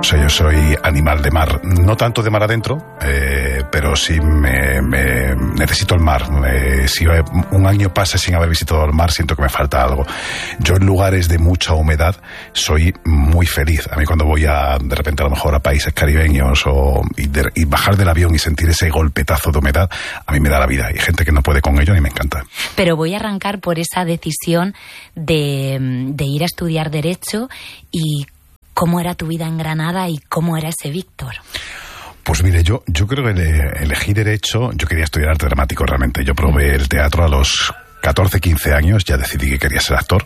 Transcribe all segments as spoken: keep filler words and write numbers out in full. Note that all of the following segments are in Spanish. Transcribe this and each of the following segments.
O sea, yo soy animal de mar, no tanto de mar adentro, eh, pero sí me, me necesito el mar. Eh, si un año pasa sin haber visitado el mar, siento que me falta algo. Yo en lugares de mucha humedad soy muy feliz. A mí cuando voy a, de repente a lo mejor a países caribeños o, y, de, y bajar del avión y sentir ese golpetazo de humedad, a mí me da la vida. Hay gente que no puede con ello y me encanta. Pero voy a arrancar por esa decisión de, de ir a estudiar Derecho y ¿cómo era tu vida en Granada y cómo era ese Víctor? Pues mire, yo, yo creo que elegí Derecho, yo quería estudiar arte dramático realmente. Yo probé el teatro a los catorce, quince años, ya decidí que quería ser actor.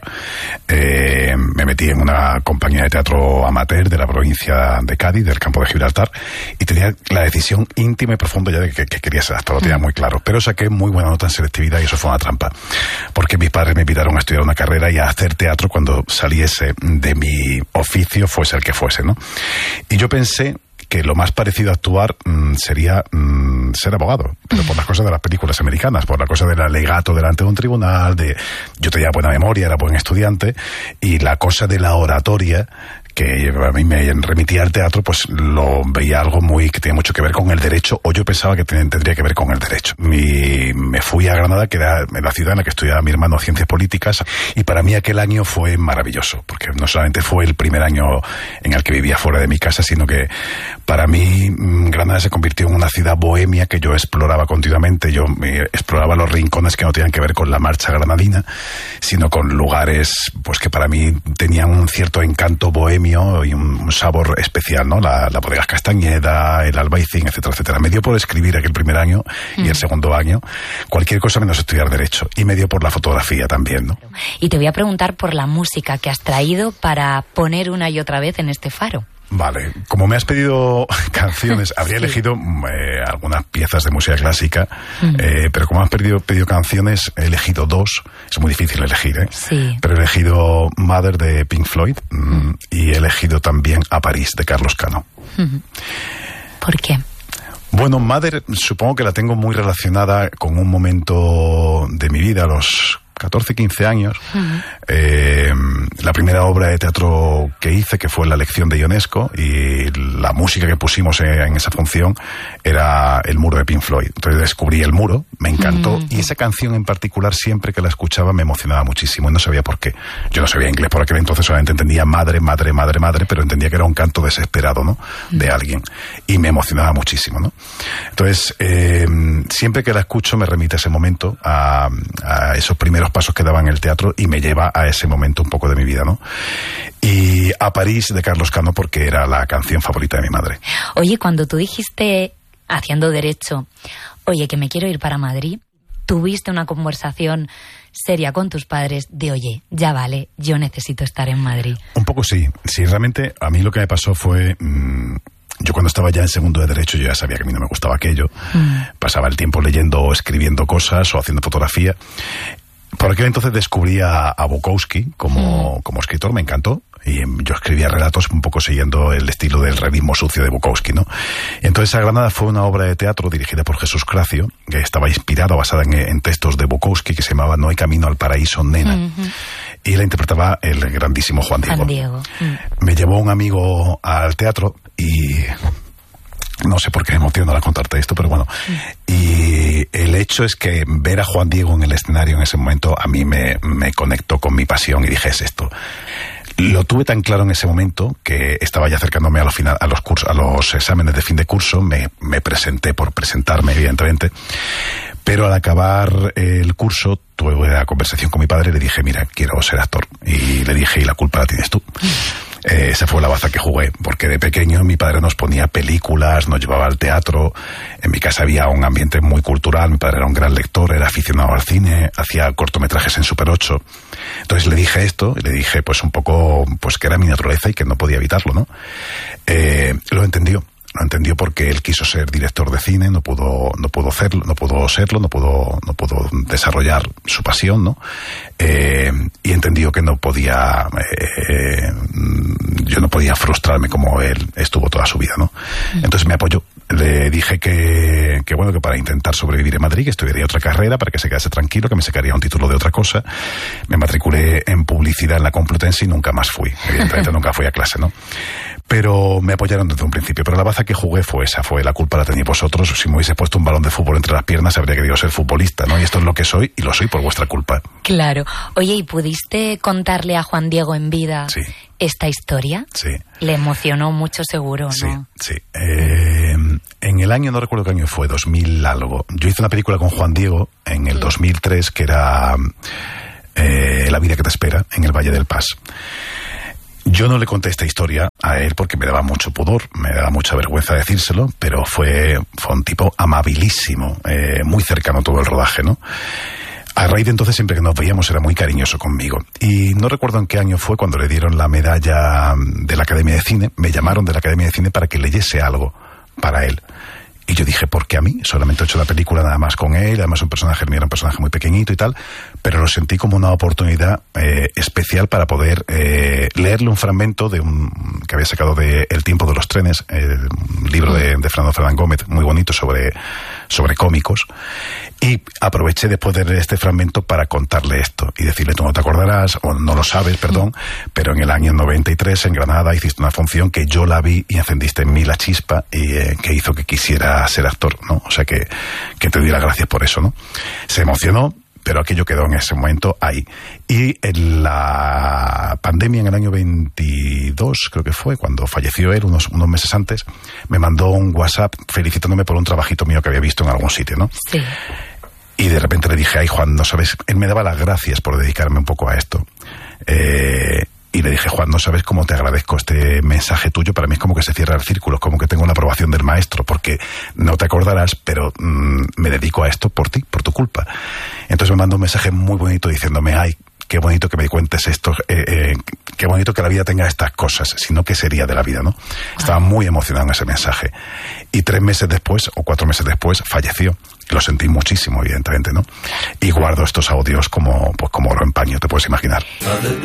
Eh, me metí en una compañía de teatro amateur de la provincia de Cádiz, del campo de Gibraltar, y tenía la decisión íntima y profunda ya de que, que quería ser actor, lo tenía muy claro. Pero saqué muy buena nota en selectividad y eso fue una trampa. Porque mis padres me invitaron a estudiar una carrera y a hacer teatro cuando saliese de mi oficio, fuese el que fuese, ¿no? Y yo pensé que lo más parecido a actuar mmm, sería mmm, ser abogado, pero por las cosas de las películas americanas, por la cosa del alegato delante de un tribunal, de yo tenía buena memoria, era buen estudiante, y la cosa de la oratoria, que a mí me remitía al teatro, pues lo veía algo muy que tenía mucho que ver con el derecho, o yo pensaba que ten, tendría que ver con el derecho. Y me fui a Granada, que era la ciudad en la que estudiaba mi hermano Ciencias Políticas, y para mí aquel año fue maravilloso, porque no solamente fue el primer año en el que vivía fuera de mi casa, sino que para mí Granada se convirtió en una ciudad bohemia que yo exploraba continuamente. Yo exploraba los rincones que no tenían que ver con la marcha granadina, sino con lugares pues que para mí tenían un cierto encanto bohemio y un, un sabor especial, ¿no? La, la Bodegas Castañeda, el Albaicín, etcétera, etcétera. Me dio por escribir aquel primer año y mm. el segundo año cualquier cosa menos estudiar Derecho. Y me dio por la fotografía también, ¿no? Y te voy a preguntar por la música que has traído para poner una y otra vez en este faro. Vale, como me has pedido canciones, habría sí. elegido eh, algunas piezas de música clásica, mm. eh, pero como me has pedido, pedido canciones, he elegido dos. Es muy difícil elegir, ¿eh? Sí. Pero he elegido Mother de Pink Floyd mm, y he elegido también A París de Carlos Cano. Mm. ¿Por qué? Bueno, Mother supongo que la tengo muy relacionada con un momento de mi vida, a los catorce, quince años. Uh-huh. Eh, la primera obra de teatro que hice, que fue La lección de Ionesco, y la música que pusimos en esa función era El muro de Pink Floyd. Entonces descubrí El muro, me encantó, uh-huh. y esa canción en particular siempre que la escuchaba me emocionaba muchísimo y no sabía por qué. Yo no sabía inglés por aquel entonces, solamente entendía madre, madre, madre, madre, pero entendía que era un canto desesperado, ¿no? Uh-huh. De alguien, y me emocionaba muchísimo, ¿no? Entonces eh, siempre que la escucho me remite a ese momento, a, a esos primeros pasos que daba en el teatro y me lleva a ese momento un poco de mi vida, ¿no? Y A París de Carlos Cano porque era la canción favorita de mi madre. Oye, cuando tú dijiste, haciendo Derecho, oye, que me quiero ir para Madrid, ¿tuviste una conversación seria con tus padres de, oye, ya vale, yo necesito estar en Madrid? Un poco sí. Sí, realmente a mí lo que me pasó fue... Mmm, yo cuando estaba ya en segundo de Derecho, yo ya sabía que a mí no me gustaba aquello. Mm. Pasaba el tiempo leyendo o escribiendo cosas o haciendo fotografía. Por aquel entonces descubrí a, a Bukowski como, mm. como escritor, me encantó. Y yo escribía relatos un poco siguiendo el estilo del realismo sucio de Bukowski, ¿no? Y entonces A Granada fue una obra de teatro dirigida por Jesús Cracio, que estaba inspirada, basada en, en textos de Bukowski, que se llamaba No hay camino al paraíso, nena. Mm-hmm. Y la interpretaba el grandísimo Juan Diego. Juan Diego. Mm. Me llevó un amigo al teatro y... no sé por qué me emociono al contarte esto, pero bueno. Mm. Y el hecho es que ver a Juan Diego en el escenario en ese momento a mí me, me conectó con mi pasión y dije, es esto. Lo tuve tan claro en ese momento que estaba ya acercándome a los, final, a los, cursos, a los exámenes de fin de curso, me, me presenté por presentarme, evidentemente, pero al acabar el curso tuve una conversación con mi padre y le dije, mira, quiero ser actor. Y le dije, y la culpa la tienes tú. Eh, esa fue la baza que jugué, porque de pequeño mi padre nos ponía películas, nos llevaba al teatro, en mi casa había un ambiente muy cultural, mi padre era un gran lector, era aficionado al cine, hacía cortometrajes en Super ocho. Entonces le dije esto, y le dije pues un poco pues que era mi naturaleza y que no podía evitarlo, ¿no? Eh, lo entendió. Lo entendió porque él quiso ser director de cine, no pudo, no pudo hacerlo, no pudo serlo, no pudo, no pudo desarrollar su pasión, ¿no? Eh, y entendió que no podía, eh, yo no podía frustrarme como él estuvo toda su vida, ¿no? Entonces me apoyó. Le dije que, que bueno, que para intentar sobrevivir en Madrid, que estudiaría otra carrera para que se quedase tranquilo, que me sacaría un título de otra cosa. Me matriculé en publicidad en la Complutense y nunca más fui. Evidentemente nunca fui a clase, ¿no? pero me apoyaron desde un principio. Pero la baza que jugué fue esa, fue la culpa la tenéis vosotros. Si me hubiese puesto un balón de fútbol entre las piernas, habría querido ser futbolista, ¿no? Y esto es lo que soy, y lo soy por vuestra culpa. Claro. Oye, ¿y pudiste contarle a Juan Diego en vida sí. esta historia? Sí. Le emocionó mucho seguro, ¿no? Sí, sí. Eh, en el año, no recuerdo qué año fue, dos mil algo. Yo hice una película con Juan Diego en el dos mil tres que era eh, La vida que te espera en el Valle del Paz. Yo no le conté esta historia a él porque me daba mucho pudor, me daba mucha vergüenza decírselo, pero fue, fue un tipo amabilísimo, eh, muy cercano todo el rodaje, ¿no? A raíz de entonces, siempre que nos veíamos, era muy cariñoso conmigo. Y no recuerdo en qué año fue cuando le dieron la medalla de la Academia de Cine. Me llamaron de la Academia de Cine para que leyese algo para él. Y yo dije, ¿por qué a mí? Solamente he hecho la película nada más con él, además un personaje mío era un personaje muy pequeñito y tal, pero lo sentí como una oportunidad eh, especial para poder eh, leerle un fragmento de un que había sacado de El tiempo de los trenes, eh, un libro de, de Fernando Fernán Gómez, muy bonito sobre, sobre cómicos, y aproveché después de leer este fragmento para contarle esto y decirle, tú no te acordarás, o no lo sabes, perdón, pero en el año noventa y tres en Granada hiciste una función que yo la vi y encendiste en mí la chispa y eh, que hizo que quisiera a ser actor, ¿no? O sea que, que te doy las gracias por eso, ¿no? Se emocionó, pero aquello quedó en ese momento ahí. Y en la pandemia, en el año veintidós, creo que fue, cuando falleció él, unos, unos meses antes, me mandó un WhatsApp felicitándome por un trabajito mío que había visto en algún sitio, ¿no? Sí. Y de repente le dije, ay, Juan, no sabes, él me daba las gracias por dedicarme un poco a esto. Eh... Y le dije, Juan, no sabes cómo te agradezco este mensaje tuyo. Para mí es como que se cierra el círculo, es como que tengo la aprobación del maestro, porque no te acordarás, pero mmm, me dedico a esto por ti, por tu culpa. Entonces me mandó un mensaje muy bonito diciéndome, ay, qué bonito que me cuentes esto, eh, eh, qué bonito que la vida tenga estas cosas, sino qué sería de la vida, ¿no? Estaba muy emocionado en ese mensaje. Y tres meses después, o cuatro meses después, falleció. Lo sentí muchísimo, evidentemente, ¿no? Y guardo estos audios como, pues, como oro en paño, te puedes imaginar.